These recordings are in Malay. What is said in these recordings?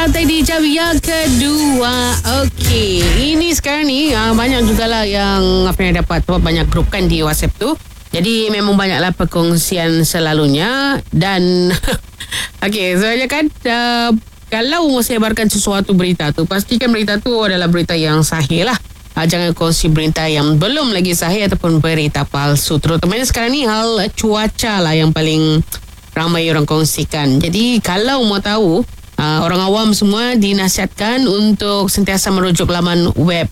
Santai di jam yang kedua. Okey, ini sekarang ni banyak jugalah yang yang dapat banyak grup kan di WhatsApp tu. Jadi memang banyaklah perkongsian selalunya. Dan okey, soalnya kan kalau mau sebarkan sesuatu berita tu, pastikan berita tu adalah berita yang sahih lah. Jangan kongsi berita yang belum lagi sahih ataupun berita palsu. Terutamanya sekarang ni hal cuaca lah yang paling ramai orang kongsikan. Jadi kalau mau tahu, orang awam semua dinasihatkan untuk sentiasa merujuk laman web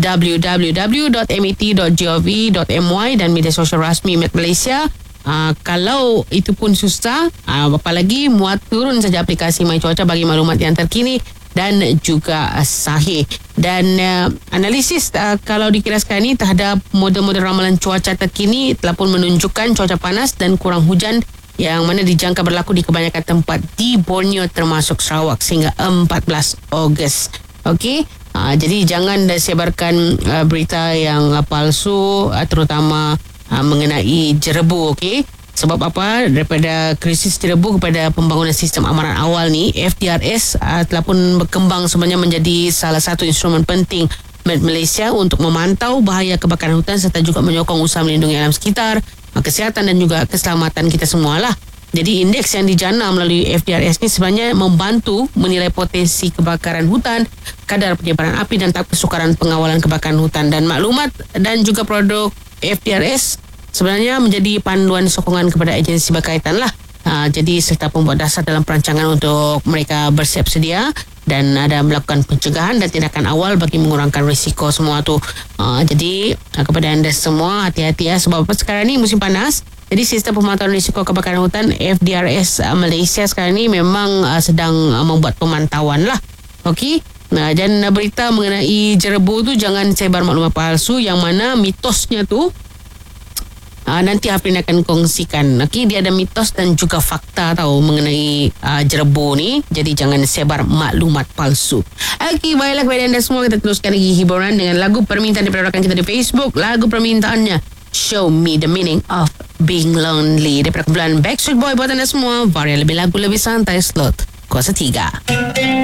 www.met.gov.my dan media sosial rasmi Met Malaysia. Kalau itu pun susah, apalagi muat turun saja aplikasi My Cuaca bagi maklumat yang terkini dan juga sahih. Dan analisis kalau dikira sekarang ni terhadap model-model ramalan cuaca terkini telah pun menunjukkan cuaca panas dan kurang hujan yang mana dijangka berlaku di kebanyakan tempat di Borneo termasuk Sarawak sehingga 14 Ogos. Okey, jadi jangan sebarkan berita yang palsu, terutama mengenai jerebu. Okey, sebab apa? Daripada krisis jerebu kepada pembangunan sistem amaran awal ni, FDRS telah pun berkembang sebenarnya menjadi salah satu instrumen penting Met Malaysia untuk memantau bahaya kebakaran hutan serta juga menyokong usaha melindungi alam sekitar, kesihatan dan juga keselamatan kita semualah. Jadi indeks yang dijana melalui FDRS ni sebenarnya membantu menilai potensi kebakaran hutan, kadar penyebaran api dan tahap kesukaran pengawalan kebakaran hutan. Dan maklumat dan juga produk FDRS sebenarnya menjadi panduan sokongan kepada agensi berkaitan lah. Jadi serta pembuat dasar dalam perancangan untuk mereka bersiap sedia dan ada melakukan pencegahan dan tindakan awal bagi mengurangkan risiko semua tu. Jadi kepada anda semua, hati-hati ya, sebab apa sekarang ni musim panas. Jadi sistem pemantauan risiko kebakaran hutan FDRS Malaysia sekarang ni memang sedang membuat pemantauan lah. Okey. Dan berita mengenai jerebu tu jangan sebar maklumat palsu yang mana mitosnya tu nanti Hafrin akan kongsikan. Okey, dia ada mitos dan juga fakta tahu mengenai jerebu ni. Jadi jangan sebar maklumat palsu. Okey, baiklah kepada anda semua, kita teruskan lagi hiburan dengan lagu permintaan daripada rakan kita di Facebook. Lagu permintaannya Show Me The Meaning of Being Lonely daripada kumpulan Backstreet Boy. Buat anda semua, varian lebih lagu lebih santai slot kuasa 3.